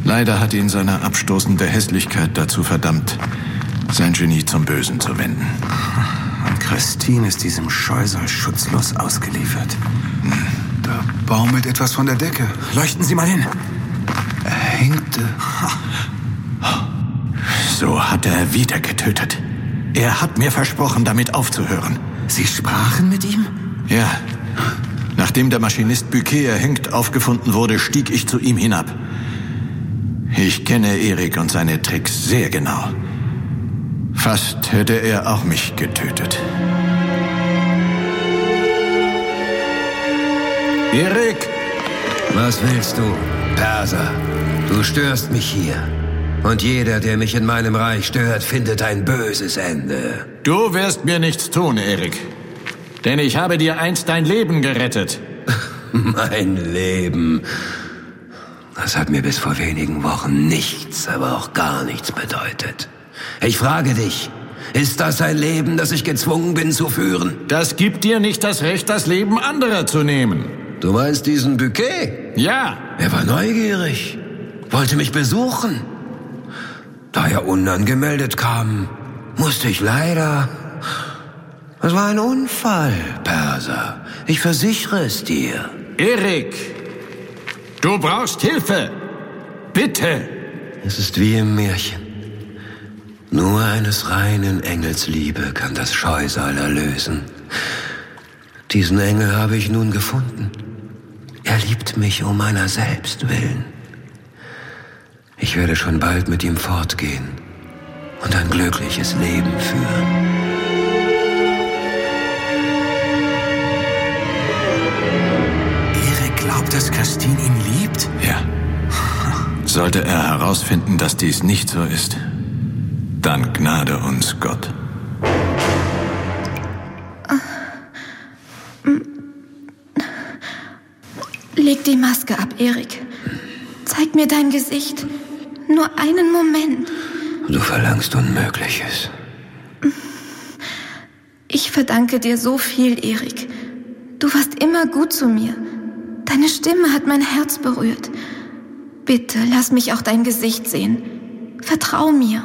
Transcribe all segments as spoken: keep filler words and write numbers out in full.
Leider hat ihn seine abstoßende Hässlichkeit dazu verdammt, sein Genie zum Bösen zu wenden. Und Christine ist diesem Scheusal schutzlos ausgeliefert. Da baumelt etwas von der Decke. Leuchten Sie mal hin. Er hängte. So hat er wieder getötet. Er hat mir versprochen, damit aufzuhören. Sie sprachen mit ihm? Ja. Nachdem der Maschinist Buquet erhängt aufgefunden wurde, stieg ich zu ihm hinab. Ich kenne Erik und seine Tricks sehr genau. Fast hätte er auch mich getötet. Erik! Was willst du, Perser? Du störst mich hier. Und jeder, der mich in meinem Reich stört, findet ein böses Ende. Du wirst mir nichts tun, Erik. Denn ich habe dir einst dein Leben gerettet. Mein Leben. Das hat mir bis vor wenigen Wochen nichts, aber auch gar nichts bedeutet. Ich frage dich, ist das ein Leben, das ich gezwungen bin zu führen? Das gibt dir nicht das Recht, das Leben anderer zu nehmen. Du meinst diesen Buquet? Ja. Er war neugierig, wollte mich besuchen. Da er unangemeldet kam, musste ich leider... Es war ein Unfall, Perser. Ich versichere es dir. Erik, du brauchst Hilfe. Bitte. Es ist wie im Märchen. Nur eines reinen Engels Liebe kann das Scheusal erlösen. Diesen Engel habe ich nun gefunden. Er liebt mich um meiner selbst willen. Ich werde schon bald mit ihm fortgehen und ein glückliches Leben führen. Erik glaubt, dass Christine ihn liebt? Ja. Sollte er herausfinden, dass dies nicht so ist, dann gnade uns Gott. Leg die Maske ab, Erik. Zeig mir dein Gesicht. Nur einen Moment. Du verlangst Unmögliches. Ich verdanke dir so viel, Erik. Du warst immer gut zu mir. Deine Stimme hat mein Herz berührt. Bitte, lass mich auch dein Gesicht sehen. Vertrau mir.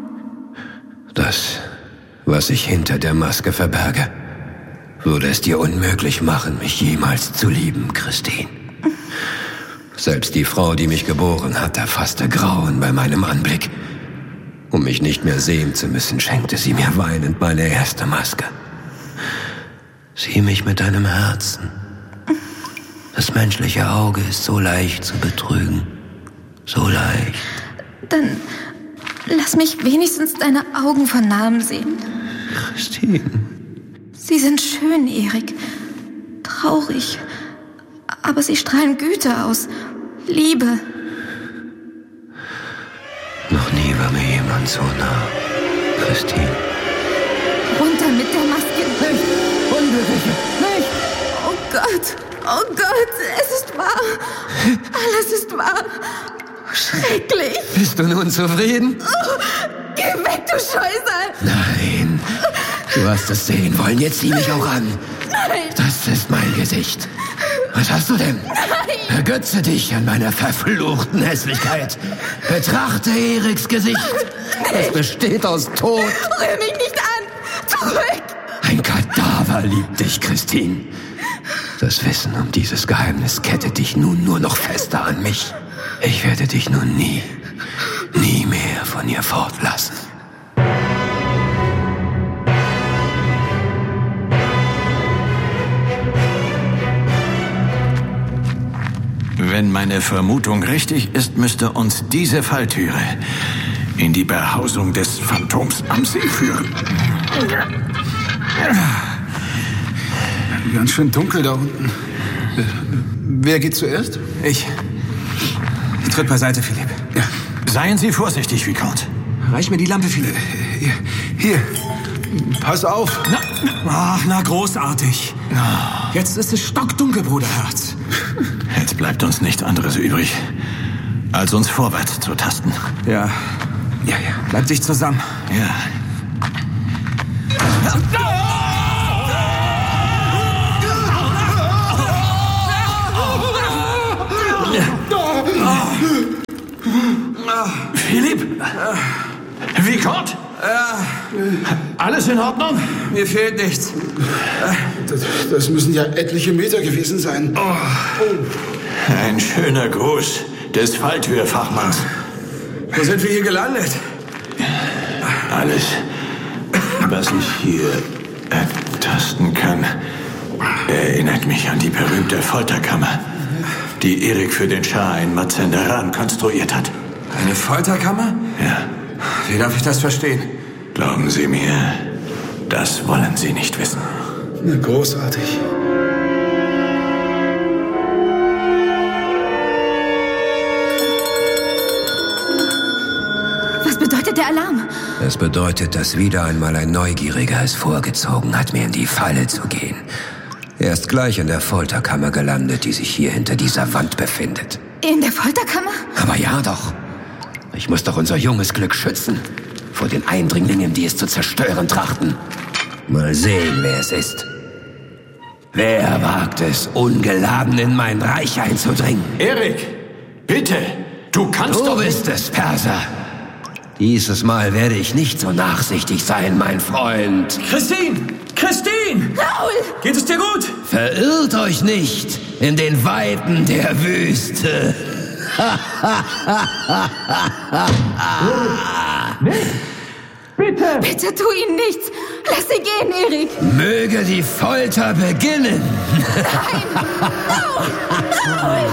Das, was ich hinter der Maske verberge, würde es dir unmöglich machen, mich jemals zu lieben, Christine. Selbst die Frau, die mich geboren hat, erfasste Grauen bei meinem Anblick. Um mich nicht mehr sehen zu müssen, schenkte sie mir weinend meine erste Maske. Sieh mich mit deinem Herzen. Das menschliche Auge ist so leicht zu betrügen. So leicht. Dann lass mich wenigstens deine Augen von Nahem sehen. Christine. Sie sind schön, Erik. Traurig. Aber sie strahlen Güte aus. Liebe. Noch nie war mir jemand so nah. Christine. Runter mit der Maske. Nicht! Unglückliche! Nicht! Oh Gott. Oh Gott. Es ist wahr. Alles ist wahr. Schrecklich. Bist du nun zufrieden? Oh, geh weg, du Scheusal. Nein. Du hast es sehen wollen. Jetzt sieh mich auch an. Nein. Das ist mein Gesicht. Was hast du denn? Nein. Ergötze dich an meiner verfluchten Hässlichkeit. Betrachte Eriks Gesicht. Es besteht aus Tod. Rühr mich nicht an. Zurück. Ein Kadaver liebt dich, Christine. Das Wissen um dieses Geheimnis kettet dich nun nur noch fester an mich. Ich werde dich nun nie, nie mehr von ihr fortlassen. Wenn meine Vermutung richtig ist, müsste uns diese Falltüre in die Behausung des Phantoms am See führen. Ganz schön dunkel da unten. Wer geht zuerst? Ich. Tritt beiseite, Philipp. Ja. Seien Sie vorsichtig, Vicomte. Reich mir die Lampe, Philipp. Hier. Hier. Pass auf. Na, ach, na, großartig. Jetzt ist es stockdunkel, Bruderherz. Jetzt bleibt uns nichts anderes übrig, als uns vorwärts zu tasten. Ja. Ja, ja. Bleib dich zusammen. Ja. Philipp? Vicomte? Ja. Alles in Ordnung? Mir fehlt nichts. Das, das müssen ja etliche Meter gewesen sein. Oh. Oh. Ein schöner Gruß des Falltürfachmanns. Wo sind wir hier gelandet? Alles, was ich hier ertasten kann, erinnert mich an die berühmte Folterkammer, die Erik für den Schah in Mazenderan konstruiert hat. Eine Folterkammer? Ja. Wie darf ich das verstehen? Glauben Sie mir, das wollen Sie nicht wissen. Na, großartig. Was bedeutet der Alarm? Das bedeutet, dass wieder einmal ein Neugieriger es vorgezogen hat, mir in die Falle zu gehen. Er ist gleich in der Folterkammer gelandet, die sich hier hinter dieser Wand befindet. In der Folterkammer? Aber ja doch. Ich muss doch unser junges Glück schützen. Vor den Eindringlingen, die es zu zerstören trachten. Mal sehen, wer es ist. Wer wagt es, ungeladen in mein Reich einzudringen? Erik, bitte, du kannst Du doch... bist es, Perser. Dieses Mal werde ich nicht so nachsichtig sein, mein Freund. Christine! Christine! Raoul! Geht es dir gut? Verirrt euch nicht in den Weiten der Wüste. Bitte! Bitte tu ihnen nichts! Lass sie gehen, Erik! Möge die Folter beginnen. Nein! Raoul! Raoul!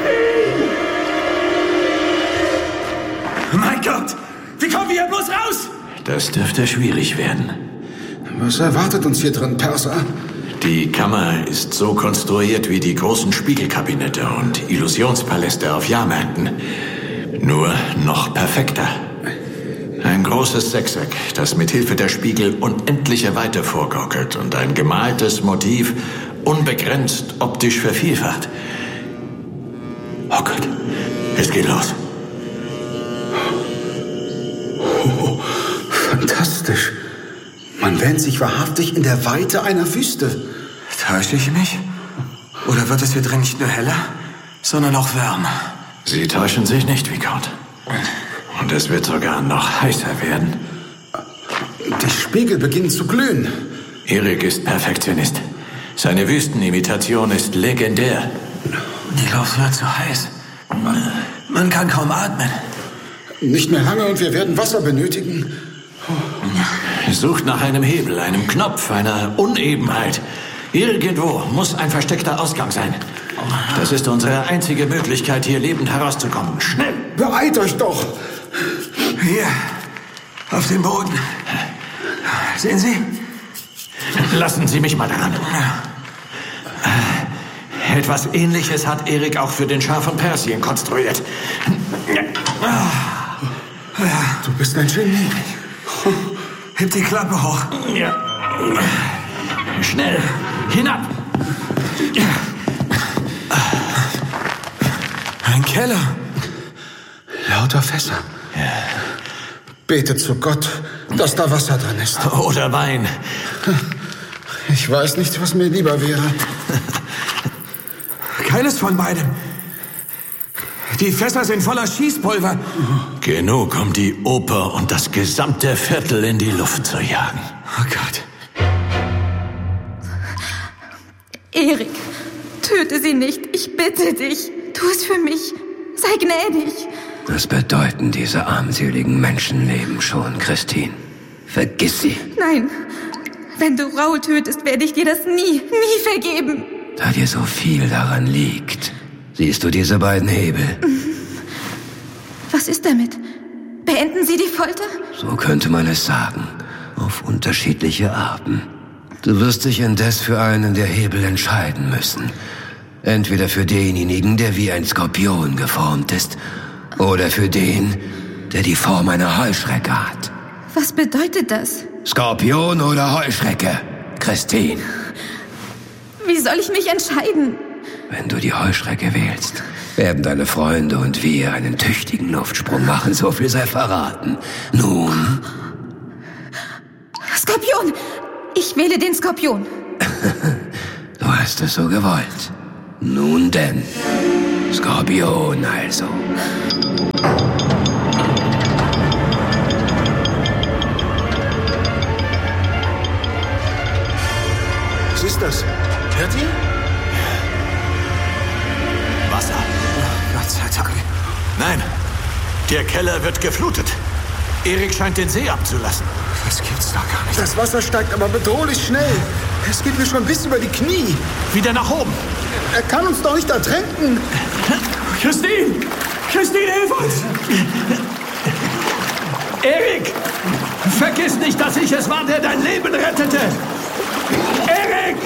Mein Gott! Wie kommen wir hier bloß raus? Das dürfte schwierig werden. Was erwartet uns hier drin, Perser? Die Kammer ist so konstruiert wie die großen Spiegelkabinette und Illusionspaläste auf Jahrmärkten. Nur noch perfekter. Ein großes Sechseck, das mit Hilfe der Spiegel unendliche Weite vorgaukelt und ein gemaltes Motiv unbegrenzt optisch vervielfacht. Oh Gott, es geht los. Oh, fantastisch. Man wähnt sich wahrhaftig in der Weite einer Wüste. Täusche ich mich? Oder wird es hier drin nicht nur heller, sondern auch wärmer? Sie täuschen sich nicht, Vicomte. Und es wird sogar noch heißer werden. Die Spiegel beginnen zu glühen. Erik ist Perfektionist. Seine Wüstenimitation ist legendär. Die Luft wird zu heiß. Man kann kaum atmen. Nicht mehr lange und wir werden Wasser benötigen. Sucht nach einem Hebel, einem Knopf, einer Unebenheit. Irgendwo muss ein versteckter Ausgang sein. Das ist unsere einzige Möglichkeit, hier lebend herauszukommen. Schnell! Beeilt euch doch! Hier, auf dem Boden. Sehen Sie? Lassen Sie mich mal daran. Etwas Ähnliches hat Erik auch für den Schah von Persien konstruiert. Du bist ein Genie. Heb die Klappe hoch. Ja. Schnell, hinab! Ein Keller. Lauter Fässer. Ja. Betet zu Gott, dass da Wasser drin ist. Oder Wein. Ich weiß nicht, was mir lieber wäre. Keines von beidem. Die Fässer sind voller Schießpulver. Genug, um die Oper und das gesamte Viertel in die Luft zu jagen. Oh Gott. Erik, töte sie nicht. Ich bitte dich. Tu es für mich. Sei gnädig. Was bedeuten diese armseligen Menschenleben schon, Christine? Vergiss sie. Nein. Wenn du Raoul tötest, werde ich dir das nie, nie vergeben. Da dir so viel daran liegt, siehst du diese beiden Hebel? Was ist damit? Beenden Sie die Folter? So könnte man es sagen. Auf unterschiedliche Arten. Du wirst dich indes für einen der Hebel entscheiden müssen. Entweder für denjenigen, der wie ein Skorpion geformt ist, oder für den, der die Form einer Heuschrecke hat. Was bedeutet das? Skorpion oder Heuschrecke, Christine? Wie soll ich mich entscheiden? Wenn du die Heuschrecke wählst, werden deine Freunde und wir einen tüchtigen Luftsprung machen, so viel sei verraten. Nun? Skorpion! Ich wähle den Skorpion. Du hast es so gewollt. Nun denn. Skorpion also. Nein, der Keller wird geflutet. Erik scheint den See abzulassen. Das gibt's da gar nicht. Das Wasser steigt aber bedrohlich schnell. Es geht mir schon bis über die Knie. Wieder nach oben. Er kann uns doch nicht ertränken. Christine! Christine, hilf uns! Erik! Vergiss nicht, dass ich es war, der dein Leben rettete! Erik!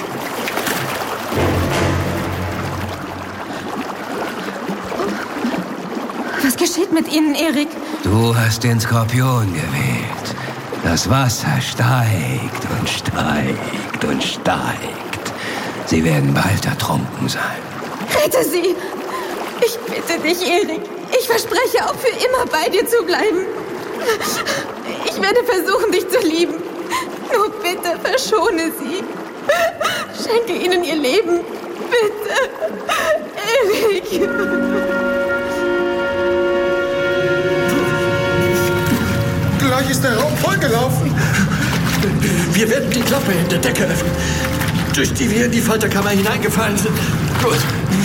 Was geschieht mit Ihnen, Erik? Du hast den Skorpion gewählt. Das Wasser steigt und steigt und steigt. Sie werden bald ertrunken sein. Rette sie! Ich bitte dich, Erik. Ich verspreche, auch für immer bei dir zu bleiben. Ich werde versuchen, dich zu lieben. Nur bitte verschone sie. Schenke ihnen ihr Leben. Bitte. Erik. Gleich ist der Raum vollgelaufen. Wir werden die Klappe in der Decke öffnen, durch die wir in die Folterkammer hineingefallen sind. Gut.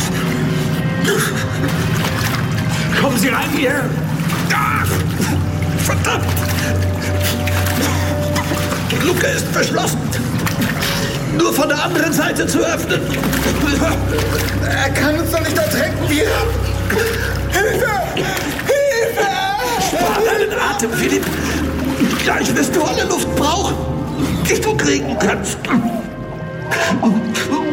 Kommen Sie rein hier. Ah, verdammt. Die Luke ist verschlossen. Nur von der anderen Seite zu öffnen. Er kann uns doch nicht ertränken. Wir... Hilfe! Hilfe! Spar deinen Atem, Philipp. Gleich wirst du alle Luft brauchen, die du kriegen kannst.